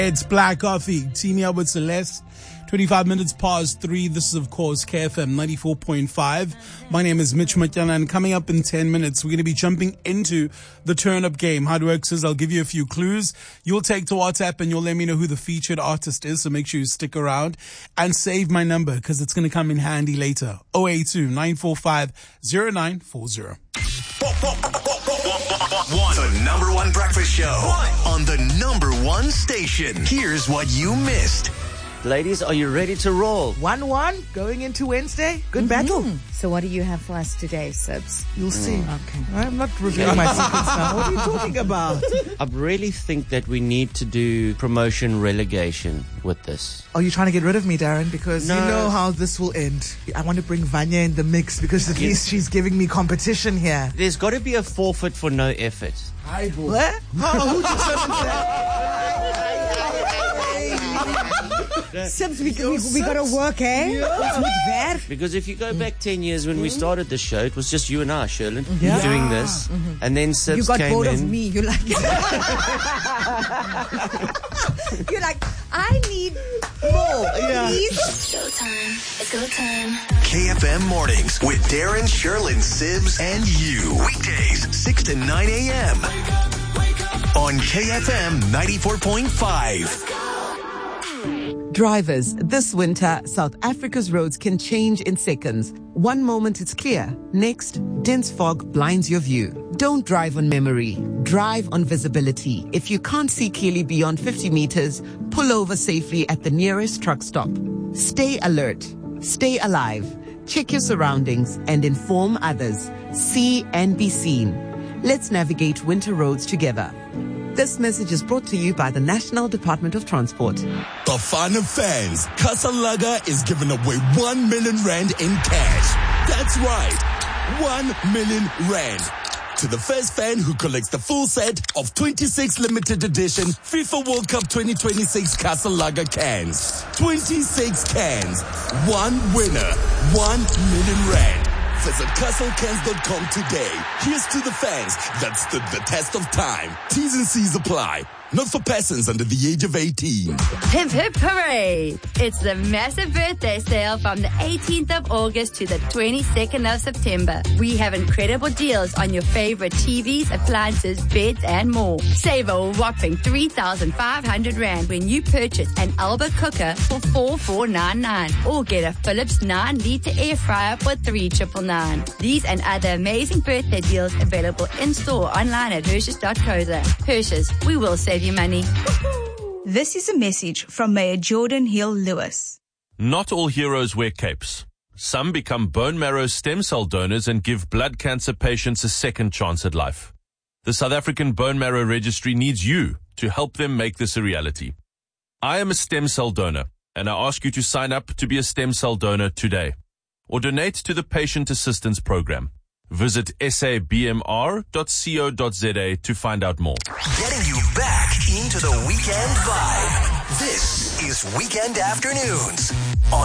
It's Black Coffee. Teaming up with Celeste. 25 minutes past 3. This is, of course, KFM 94.5. My name is Mitch Matyana, and coming up in 10 minutes, we're going to be jumping into the turn-up game. How it works is I'll give you a few clues. You'll take to WhatsApp and you'll let me know who the featured artist is, so make sure you stick around and save my number because it's going to come in handy later. 082-945-0940. The number one breakfast show on the number one station. Here's what you missed. Ladies, are you ready to roll? 1-1 going into Wednesday. Good battle. So what do you have for us today, Sibs? You'll see. Okay. I'm not revealing my secrets now. What are you talking about? I really think that we need to do promotion relegation with this. Are you trying to get rid of me, Darren? Because No. you know how this will end. I want to bring Vanya in the mix because at least she's giving me competition here. There's got to be a forfeit for no effort. What? Who just said that? Sibs, we got to work, eh? Yeah. Because if you go back 10 years when we started the show, it was just you and I, Sherlyn, Yeah. doing this. And then Sibs You got came bored in. of me. You're like, I need more. Yeah. Please. Showtime. It's go time. KFM Mornings with Darren, Sherlyn, Sibs, and you. Weekdays, 6 to 9 a.m. on KFM 94.5. Drivers, this winter, South Africa's roads can change in seconds. One moment it's clear. Next, dense fog blinds your view. Don't drive on memory. Drive on visibility. If you can't see clearly beyond 50 meters, pull over safely at the nearest truck stop. Stay alert. Stay alive. Check your surroundings and inform others. See and be seen. Let's navigate winter roads together. This message is brought to you by the National Department of Transport. Bafana fans, Casalaga is giving away 1 million rand in cash. That's right, 1 million rand. To the first fan who collects the full set of 26 limited edition FIFA World Cup 2026 Casalaga cans. 26 cans, one winner, 1 million rand. Visit castlecans.com today. Here's to the fans that stood the test of time. T's and C's apply. Not for persons under the age of 18. Hip hip hooray! It's the massive birthday sale from the 18th of August to the 22nd of September. We have incredible deals on your favorite TVs, appliances, beds, and more. Save a whopping 3,500 Rand when you purchase an Alba cooker for 4,499 or get a Philips 9-liter air fryer for 3,999. These and other amazing birthday deals available in-store online at Hershey's.co.za. Hershey's, we will save you money. This is a message from Mayor Jordan Hill Lewis. Not all heroes wear capes. Some become bone marrow stem cell donors and give blood cancer patients a second chance at life. The South African Bone Marrow Registry needs you to help them make this a reality. I am a stem cell donor, and I ask you to sign up to be a stem cell donor today, or donate to the Patient Assistance Program. Visit sabmr.co.za to find out more. Getting you back into the weekend vibe. This is Weekend Afternoons